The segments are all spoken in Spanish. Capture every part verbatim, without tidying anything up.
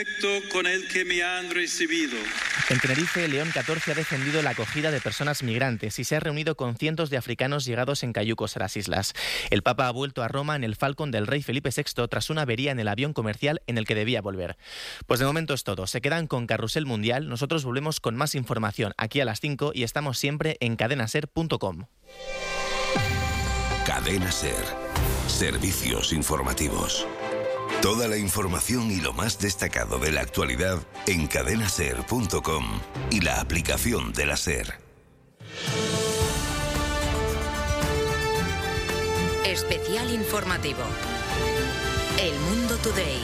con el que me han recibido. En Tenerife, León catorce ha defendido la acogida de personas migrantes y se ha reunido con cientos de africanos llegados en cayucos a las islas. El Papa ha vuelto a Roma en el Falcon del rey Felipe sexto tras una avería en el avión comercial en el que debía volver. Pues de momento es todo. Se quedan con Carrusel Mundial. Nosotros volvemos con más información aquí a las cinco y estamos siempre en cadena ser punto com. Cadena Ser. Servicios informativos. Toda la información y lo más destacado de la actualidad en cadena ser punto com y la aplicación de la SER. Especial informativo. El Mundo Today.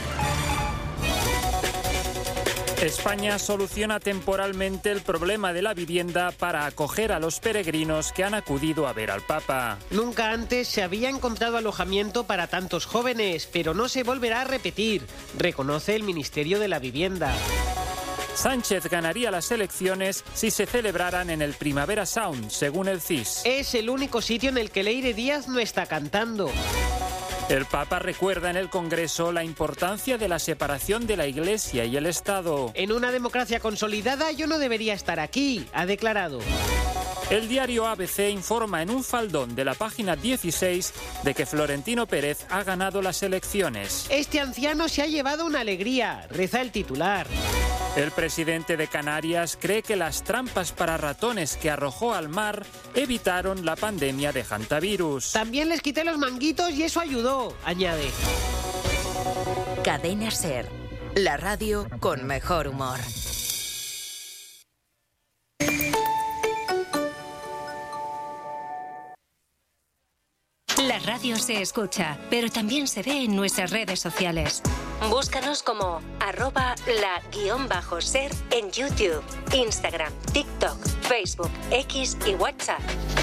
España soluciona temporalmente el problema de la vivienda para acoger a los peregrinos que han acudido a ver al Papa. Nunca antes se había encontrado alojamiento para tantos jóvenes, pero no se volverá a repetir, reconoce el Ministerio de la Vivienda. Sánchez ganaría las elecciones si se celebraran en el Primavera Sound, según el C I S. Es el único sitio en el que Leire Díaz no está cantando. El Papa recuerda en el Congreso la importancia de la separación de la Iglesia y el Estado. En una democracia consolidada yo no debería estar aquí, ha declarado. El diario A B C informa en un faldón de la página dieciséis de que Florentino Pérez ha ganado las elecciones. Este anciano se ha llevado una alegría, reza el titular. El presidente de Canarias cree que las trampas para ratones que arrojó al mar evitaron la pandemia de hantavirus. También les quité los manguitos y eso ayudó, añade. Cadena Ser, la radio con mejor humor. La radio se escucha, pero también se ve en nuestras redes sociales. Búscanos como arroba la guión bajo ser en YouTube, Instagram, TikTok, Facebook, X y WhatsApp.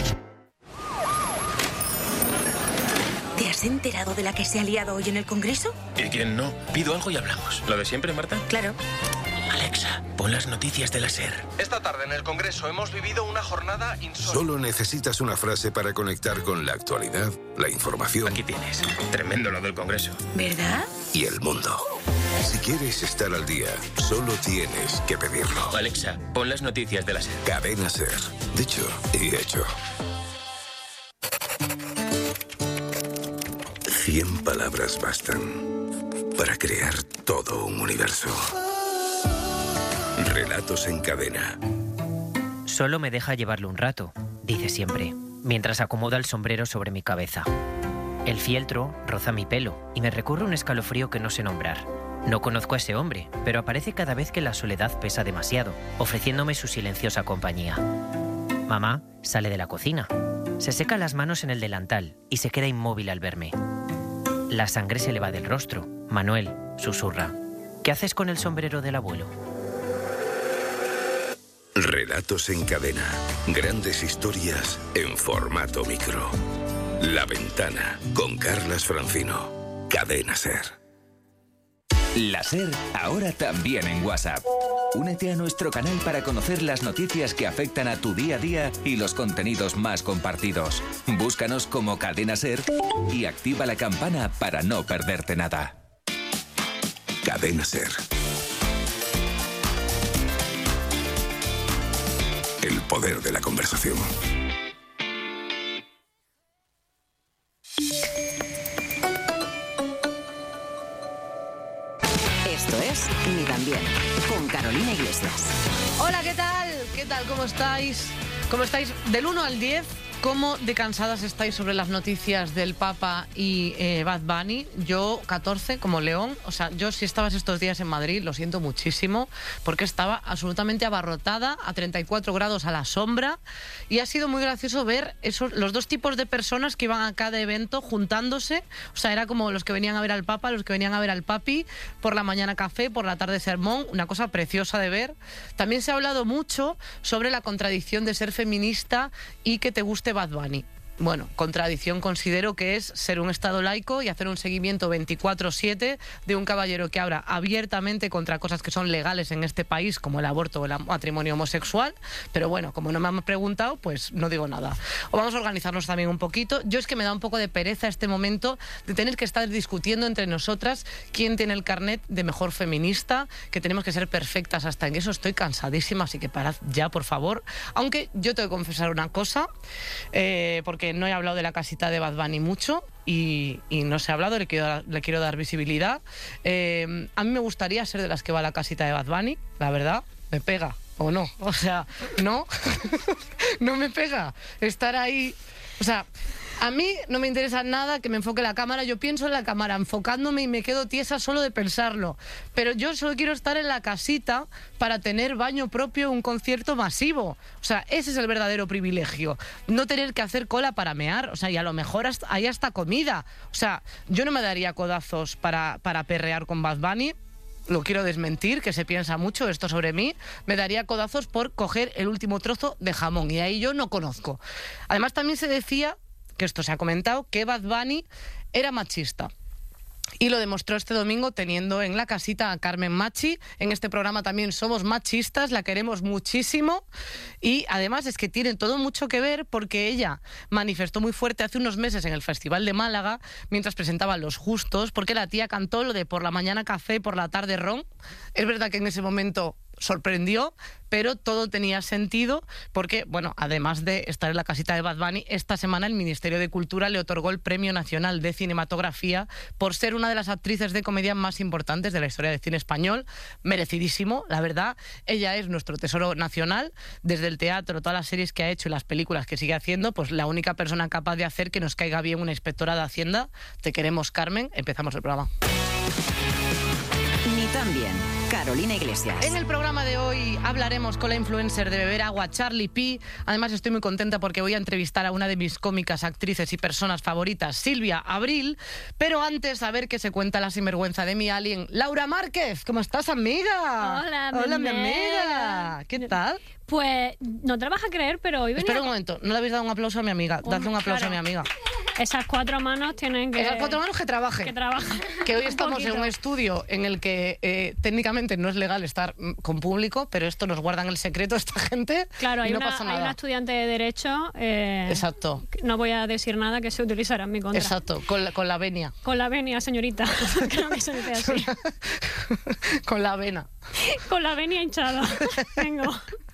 ¿Te has enterado de la que se ha liado hoy en el Congreso? ¿Y quién no? Pido algo y hablamos. ¿Lo de siempre, Marta? Claro. Alexa, pon las noticias de la SER. Esta tarde en el Congreso hemos vivido una jornada insólita. Solo necesitas una frase para conectar con la actualidad, la información. Aquí tienes. Tremendo lo del Congreso. ¿Verdad? Y el mundo. Si quieres estar al día, solo tienes que pedirlo. Alexa, pon las noticias de la SER. Cadena SER. Dicho y hecho. Cien palabras bastan para crear todo un universo. Relatos en cadena. Solo me deja llevarlo un rato, dice siempre, mientras acomoda el sombrero sobre mi cabeza. El fieltro roza mi pelo y me recurre un escalofrío que no sé nombrar. No conozco a ese hombre, pero aparece cada vez que la soledad pesa demasiado, ofreciéndome su silenciosa compañía. Mamá sale de la cocina, se seca las manos en el delantal y se queda inmóvil al verme. La sangre se le va del rostro. Manuel susurra: ¿qué haces con el sombrero del abuelo? Relatos en cadena. Grandes historias en formato micro. La Ventana, con Carlas Francino. Cadena SER. La SER, ahora también en WhatsApp. Únete a nuestro canal para conocer las noticias que afectan a tu día a día y los contenidos más compartidos. Búscanos como Cadena SER y activa la campana para no perderte nada. Cadena SER. El poder de la conversación. Esto es Ni tan bien, con Carolina Iglesias. Hola, ¿qué tal? ¿Qué tal? ¿Cómo estáis? ¿Cómo estáis? Del uno al diez, ¿cómo de cansadas estáis sobre las noticias del Papa y eh, Bad Bunny? Yo, catorce, como León. O sea, yo si estabas estos días en Madrid, lo siento muchísimo, porque estaba absolutamente abarrotada, a treinta y cuatro grados a la sombra, y ha sido muy gracioso ver esos, los dos tipos de personas que iban a cada evento juntándose. O sea, era como los que venían a ver al Papa, los que venían a ver al Papi, por la mañana café, por la tarde sermón, una cosa preciosa de ver. También se ha hablado mucho sobre la contradicción de ser feminista y que te guste Bad Bunny. bueno, contradicción considero que es ser un Estado laico y hacer un seguimiento veinticuatro siete de un caballero que habla abiertamente contra cosas que son legales en este país, como el aborto o el matrimonio homosexual. Pero bueno, como no me han preguntado, pues no digo nada. O vamos a organizarnos también un poquito. Yo es que me da un poco de pereza este momento de tener que estar discutiendo entre nosotras quién tiene el carnet de mejor feminista, que tenemos que ser perfectas hasta en eso. Estoy cansadísima, así que parad ya, por favor. Aunque yo tengo que confesar una cosa, eh, porque no he hablado de la casita de Bad Bunny mucho y, y no se ha hablado, le quiero, le quiero dar visibilidad. Eh, a mí me gustaría ser de las que va a la casita de Bad Bunny, la verdad, me pega, o no, o sea, no, no me pega estar ahí, o sea... A mí no me interesa nada que me enfoque la cámara, yo pienso en la cámara enfocándome y me quedo tiesa solo de pensarlo. Pero yo solo quiero estar en la casita para tener baño propio, un concierto masivo. O sea, ese es el verdadero privilegio. No tener que hacer cola para mear, o sea, y a lo mejor hasta, hay hasta comida. O sea, yo no me daría codazos para, para perrear con Bad Bunny. Lo quiero desmentir, que se piensa mucho esto sobre mí. Me daría codazos por coger el último trozo de jamón, y ahí yo no conozco. Además, también se decía, que esto se ha comentado, que Bad Bunny era machista. Y lo demostró este domingo teniendo en la casita a Carmen Machi. En este programa también somos machistas, la queremos muchísimo. Y además es que tiene todo mucho que ver porque ella manifestó muy fuerte hace unos meses en el Festival de Málaga, mientras presentaba Los Justos, porque la tía cantó lo de por la mañana café, por la tarde ron. Es verdad que en ese momento sorprendió, pero todo tenía sentido porque, bueno, además de estar en la casita de Bad Bunny, esta semana el Ministerio de Cultura le otorgó el Premio Nacional de Cinematografía por ser una de las actrices de comedia más importantes de la historia del cine español. Merecidísimo, la verdad. Ella es nuestro tesoro nacional. Desde el teatro, todas las series que ha hecho y las películas que sigue haciendo, pues la única persona capaz de hacer que nos caiga bien una inspectora de Hacienda. Te queremos, Carmen. Empezamos el programa. Ni tan bien. Carolina Iglesias. En el programa de hoy hablaremos con la influencer de beber agua, Charlie P. Además estoy muy contenta porque voy a entrevistar a una de mis cómicas, actrices y personas favoritas, Silvia Abril. Pero antes, a ver qué se cuenta la sinvergüenza de mi alien, Laura Márquez. ¿Cómo estás, amiga? Hola, Hola, mi amiga. amiga. ¿Qué tal? Pues no te lo vas a creer, pero hoy venía... Espera un momento, no le habéis dado un aplauso a mi amiga. Oh, Dadle un aplauso claro. a mi amiga. Esas cuatro manos tienen que... Esas cuatro manos que trabaje. Que trabajen. Que hoy Un estamos poquito. en un estudio en el que eh, técnicamente no es legal estar mm, con público, pero esto nos guardan el secreto esta gente. Claro, y hay, no una, pasa hay nada. una estudiante de Derecho... eh, Exacto. No voy a decir nada que se utilizará en mi contra. Exacto, con la, con la venia. Con la venia, señorita. Creo que se dice así. Con la avena. Con la venia hinchada. Vengo.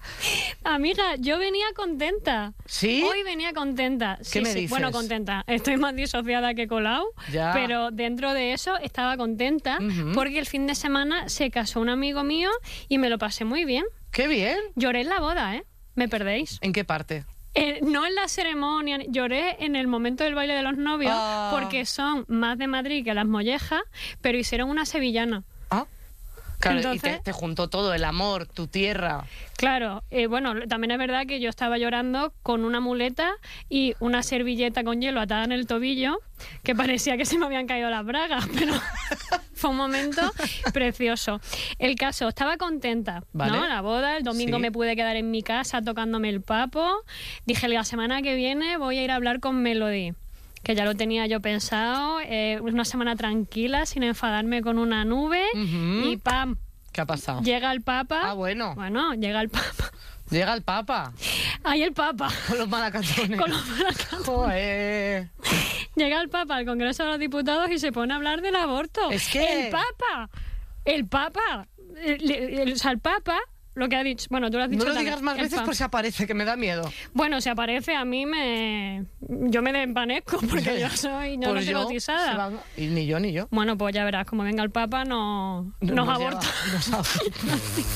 Amiga, yo venía contenta. ¿Sí? Hoy venía contenta. ¿Qué Sí, me sí. dices? Bueno, contenta. Estoy más disociada que Colau. Ya. Pero dentro de eso estaba contenta Ujú. porque el fin de semana se casó un amigo mío y me lo pasé muy bien. ¡Qué bien! Lloré en la boda, ¿eh? Me perdéis. ¿En qué parte? Eh, no en la ceremonia, lloré en el momento del baile de los novios Ah. porque son más de Madrid que las mollejas, pero hicieron una sevillana. Ah, claro, Entonces- y te, te juntó todo, el amor, tu tierra. Claro, eh, bueno, también es verdad que yo estaba llorando con una muleta y una servilleta con hielo atada en el tobillo, que parecía que se me habían caído las bragas, pero fue un momento precioso. El caso, estaba contenta, Vale. ¿no? La boda, el domingo Sí. me pude quedar en mi casa tocándome el papo. Dije, la semana que viene voy a ir a hablar con Melody, que ya lo tenía yo pensado, eh, una semana tranquila, sin enfadarme con una nube, Ujú. y ¡pam! ¿Qué ha pasado? Llega el Papa. Ah, bueno. Bueno, llega el Papa. Llega el Papa. Ahí el Papa. Con los malacatones. Con los malacatones. Joder. Llega el Papa al Congreso de los Diputados y se pone a hablar del aborto. Es que- El Papa. El Papa. El, el- o sea, el Papa, lo que ha dicho... Bueno, tú lo has dicho No lo también, digas más el veces Papa. por si aparece, que me da miedo. Bueno, si aparece a mí me... Yo me desvanezco porque yo soy... Yo no Pues estoy yo, bautizada. se van- y ni yo ni yo. Bueno, pues ya verás, como venga el Papa no, nos, Nos aborta. lleva, nos aborta.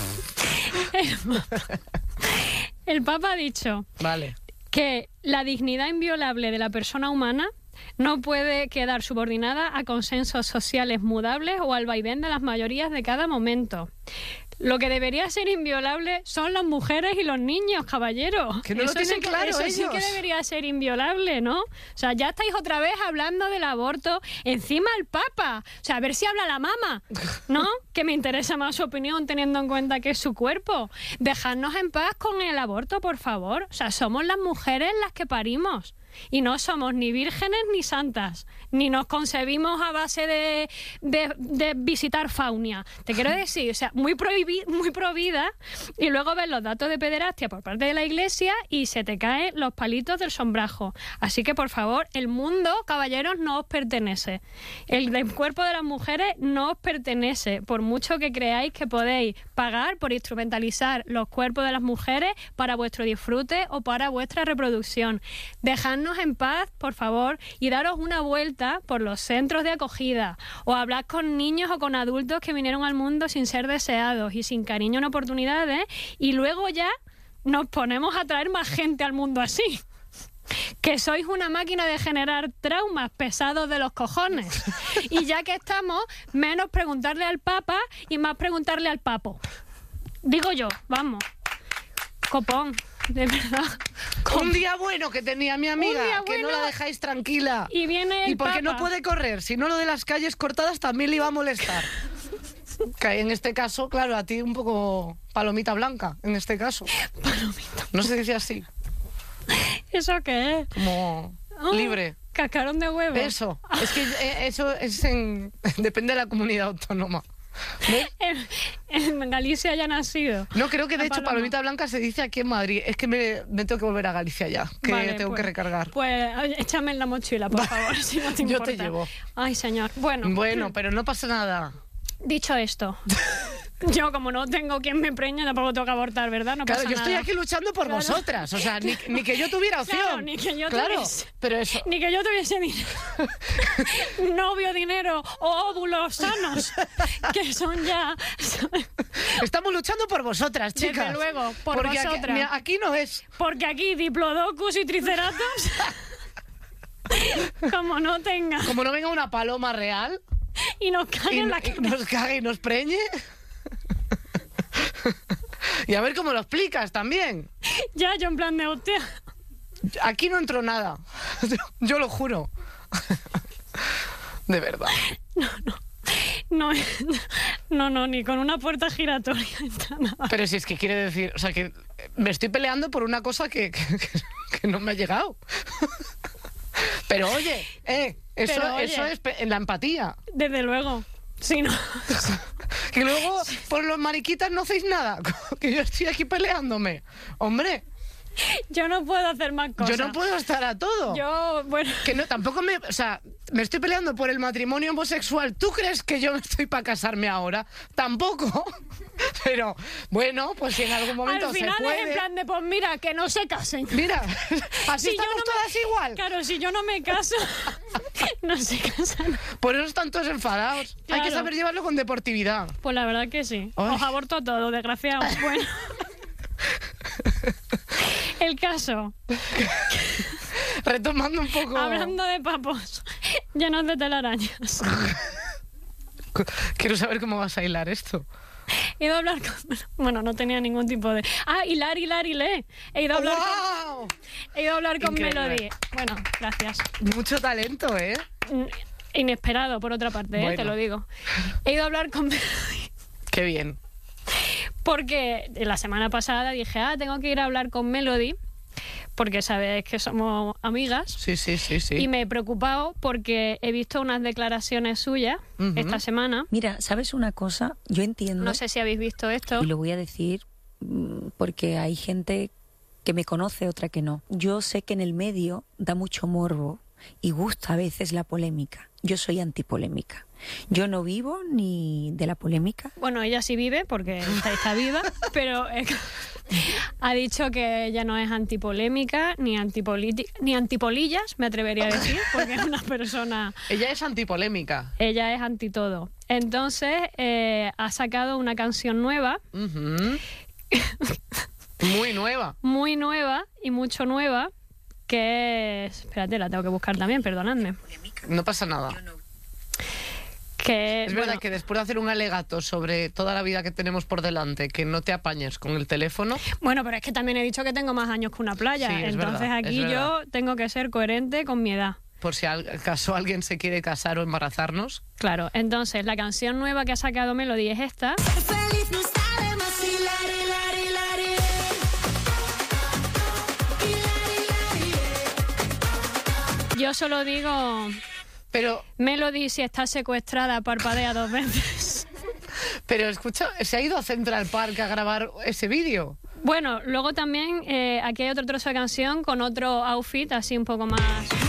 El Papa- el Papa ha dicho Vale. que la dignidad inviolable de la persona humana no puede quedar subordinada a consensos sociales mudables o al vaivén de las mayorías de cada momento. Lo que debería ser inviolable son las mujeres y los niños, caballeros. Que no lo tienen sí que, claro eso sí ellos. que debería ser inviolable, ¿no? O sea, ya estáis otra vez hablando del aborto. Encima el Papa. O sea, a ver si habla la mama, ¿no? Que me interesa más su opinión teniendo en cuenta que es su cuerpo. Dejadnos en paz con el aborto, por favor. O sea, somos las mujeres las que parimos. Y no somos ni vírgenes ni santas, ni nos concebimos a base de, de, de visitar Faunia. Te quiero decir, o sea, muy, prohibi- muy provida, y luego ves los datos de pederastia por parte de la Iglesia y se te caen los palitos del sombrajo. Así que, por favor, el mundo, caballeros, no os pertenece. El del cuerpo de las mujeres no os pertenece, por mucho que creáis que podéis pagar por instrumentalizar los cuerpos de las mujeres para vuestro disfrute o para vuestra reproducción. Dejadnos en paz, por favor, y daros una vuelta por los centros de acogida, o hablad con niños o con adultos que vinieron al mundo sin ser deseados y sin cariño ni oportunidades, y luego ya nos ponemos a traer más gente al mundo así. Que sois una máquina de generar traumas pesados de los cojones. Y ya que estamos, menos preguntarle al Papa y más preguntarle al Papo. Digo yo, vamos. Copón, de verdad. Un día bueno que tenía mi amiga, Un día que bueno, no la dejáis tranquila. Y viene el Y porque Papa. no puede correr, si no lo de las calles cortadas también le iba a molestar. Que en este caso, claro, a ti un poco palomita blanca, en este caso. Palomita. No se dice así. ¿Eso qué es? Como Oh, libre. Cascarón de huevo. Eso, es que eh, eso es en... depende de la comunidad autónoma. ¿Ves? En, en Galicia ya ha nacido. No, creo que de La hecho paloma. palomita blanca se dice aquí en Madrid. Es que me, me tengo que volver a Galicia ya, que Vale, tengo pues, que recargar. Pues oye, échame en la mochila, por favor, si no te Yo importa. te llevo. Ay, señor. Bueno, Bueno, pero no pasa nada. dicho esto, yo como no tengo quien me preñe, tampoco tengo que abortar, ¿verdad? No Claro, pasa yo estoy nada. aquí luchando por Claro. vosotras. O sea, ni, ni que yo tuviera opción. Claro, ni que yo Claro, tuviese, pero eso... ni que yo tuviese dinero. Novio, dinero o óvulos sanos, que son ya... Estamos luchando por vosotras, chicas. Desde luego, por Porque aquí- vosotras. mira, aquí no es. Porque aquí Diplodocus y Triceratops, como no tenga, Como no venga una paloma real y nos cague y, en la y cabeza. nos cague y nos preñe. Y a ver cómo lo explicas también. Ya, yo en plan de hostia. Aquí no entró nada. Yo lo juro. De verdad. No, no, no, ni con una puerta giratoria entra nada. Pero si es que quiere decir, o sea, que me estoy peleando por una cosa que, que, que- que no me ha llegado. Pero oye, eh, eso, Pero, oye. eso es pe- la empatía. Desde luego. Sí, no. Que luego por los mariquitas no hacéis nada. Que yo estoy aquí peleándome. Hombre, Yo no puedo hacer más cosas. yo no puedo estar a todo. Yo, bueno... Que no, tampoco me... O sea, me estoy peleando por el matrimonio homosexual. ¿Tú crees que yo estoy para casarme ahora? Tampoco. Pero, bueno, pues si en algún momento Al final se puede... es en plan de, pues mira, que no se casen. Mira, así Si yo estamos no me- todas igual. Claro, si yo no me caso, no se casan. Por eso están todos enfadados. Hay que Claro. saber llevarlo con deportividad. Pues la verdad que sí. Ay. Os aborto todo, desgraciado. Bueno. El caso, Retomando un poco... hablando de papos llenos de telarañas. Quiero saber cómo vas a hilar esto. He ido a hablar con... Bueno, no tenía ningún tipo de... Ah, hilar, hilar, hilé. He ido a hablar ¡Guau! con... He ido a hablar con Increíble. Melody. Bueno, gracias. Mucho talento, ¿eh? Inesperado, por otra parte, ¿eh? Bueno. Te lo digo. He ido a hablar con Melody Qué bien. porque la semana pasada dije, ah, tengo que ir a hablar con Melody porque sabes que somos amigas. Sí, sí, sí, sí. Y me he preocupado porque he visto unas declaraciones suyas Ujú. esta semana. Mira, ¿sabes una cosa? Yo entiendo, No sé si habéis visto esto. y lo voy a decir mm, porque hay gente que me conoce, otra que no. Yo sé que en el medio da mucho morbo y gusta a veces la polémica. Yo soy antipolémica. Yo no vivo ni de la polémica. Bueno, ella sí vive porque está, está viva, pero eh, ha dicho que ella no es antipolémica ni antipoliti- ni antipolillas, me atrevería a decir, porque es una persona... Ella es antipolémica. Ella es anti todo. Entonces, eh, ha sacado una canción nueva, Ujú. Muy nueva. muy nueva y mucho nueva, que es... Espérate, la tengo que buscar también, perdonadme. No pasa nada. Que, Es verdad bueno, que después de hacer un alegato sobre toda la vida que tenemos por delante, que no te apañes con el teléfono. Bueno, pero es que también he dicho que tengo más años que una playa. Sí, es Entonces verdad, aquí es yo tengo que ser coherente con mi edad. Por si acaso alguien se quiere casar o embarazarnos. Claro, entonces la canción nueva que ha sacado Melody es esta. Feliz no sabe más hilar, hilar, hilar, Yo solo digo... Pero... Melody, si está secuestrada, parpadea dos veces. Pero escucha, ¿se ha ido a Central Park a grabar ese vídeo? Bueno, luego también eh, aquí hay otro trozo de canción con otro outfit así un poco más...